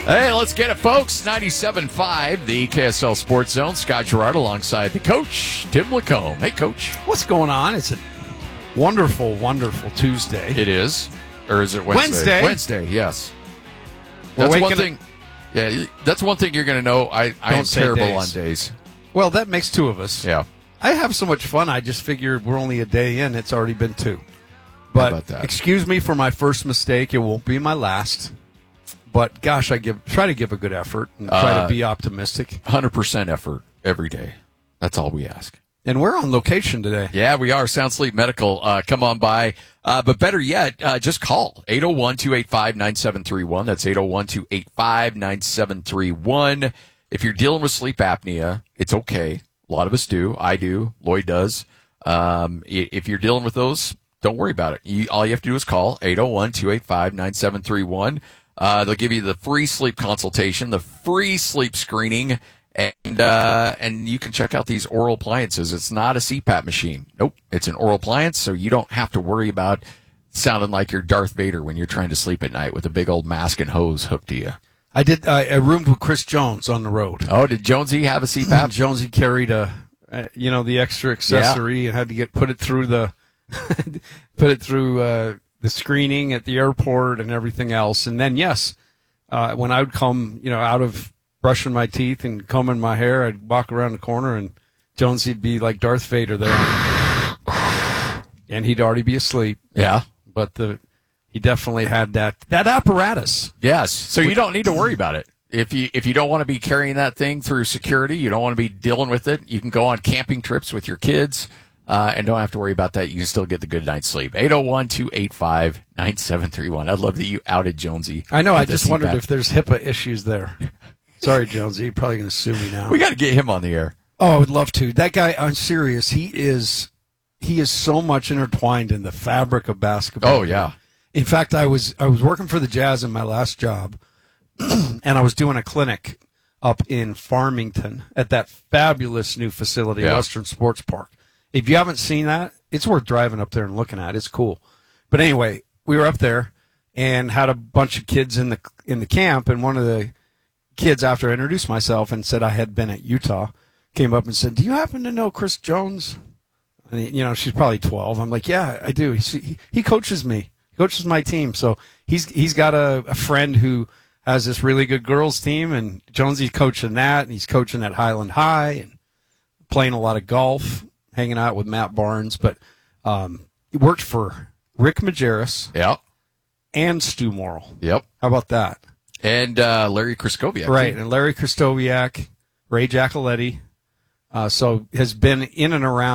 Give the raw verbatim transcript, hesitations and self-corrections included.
Hey, let's get it, folks. ninety-seven point five, the K S L Sports Zone. Scott Gerard alongside the coach, Tim Lacombe. Hey, Coach. What's going on? It's a wonderful, wonderful Tuesday. It is. Or is it Wednesday? Wednesday. Wednesday, yes. We're That's one waking thing. Yeah, that's one thing you're going to know. I, I am Don't say terrible days. on days. Well, that makes two of us. Yeah. I have so much fun, I just figured we're only a day in. It's already been two. But about that? excuse me for my first mistake. It won't be my last. But, gosh, I give try to give a good effort and try Uh, to be optimistic. one hundred percent effort every day. That's all we ask. And we're on location today. Yeah, we are. Sound Sleep Medical. Uh, come on by. Uh, but better yet, uh, just call eight oh one, two eight five, nine seven three one. That's eight oh one, two eight five, nine seven three one. If you're dealing with sleep apnea, it's okay. A lot of us do. I do. Lloyd does. Um, i- if you're dealing with those, don't worry about it. You, all you have to do is call eight oh one, two eight five, nine seven three one. Uh, they'll give you the free sleep consultation, the free sleep screening, and uh, and you can check out these oral appliances. It's not a C PAP machine. Nope. It's an oral appliance, so you don't have to worry about sounding like you're Darth Vader when you're trying to sleep at night with a big old mask and hose hooked to you. I did. Uh, I roomed with Chris Jones on the road. Oh, did Jonesy have a C PAP? Jonesy carried a, uh, you know, the extra accessory and had to get put it through the, put it through uh, the screening at the airport and everything else. And then, yes, uh, when I would come, you know, out of brushing my teeth and combing my hair, I'd walk around the corner and Jonesy'd be like Darth Vader there, and he'd already be asleep. Yeah. But the he definitely had that that apparatus. Yes. So you don't need to worry about it. If you if you don't want to be carrying that thing through security, you don't want to be dealing with it, you can go on camping trips with your kids uh, and don't have to worry about that. You can still get the good night's sleep. eight oh one, two eight five, nine seven three one. I'd love that you outed Jonesy. I know. I with the just wondered C PAP. if there's HIPAA issues there. Sorry, Jonesy. You're probably going to sue me now. We got to get him on the air. Oh, I would love to. That guy, I'm serious. He is he is so much intertwined in the fabric of basketball. Oh, yeah. In fact, I was I was working for the Jazz in my last job, and I was doing a clinic up in Farmington at that fabulous new facility, Yeah. Western Sports Park. If you haven't seen that, it's worth driving up there and looking at. It's cool. But anyway, we were up there and had a bunch of kids in the in the camp, and one of the kids, after I introduced myself and said I had been at Utah, came up and said, "Do you happen to know Chris Jones?" And he, you know, she's probably twelve. I'm like, "Yeah, I do. He he, he coaches me. He coaches my team." So he's he's got a, a friend who has this really good girls team, and Jonesy's coaching that, and he's coaching at Highland High and playing a lot of golf, hanging out with Matt Barnes. But um, he worked for Rick Majerus Yep. and Stu Morrill. Yep. How about that? And uh, Larry Kraskowiak. Right, too. and Larry Krastowiak, Ray Giacoletti. Uh, so has been in and around